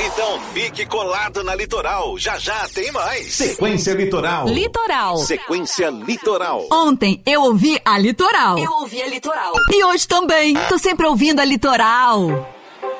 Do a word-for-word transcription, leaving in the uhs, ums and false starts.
Então fique colado na Litoral. Já já tem mais. Sequência Litoral. Litoral. Sequência Litoral. Ontem eu ouvi a Litoral. Eu ouvi a Litoral. E hoje também. Tô sempre ouvindo a Litoral.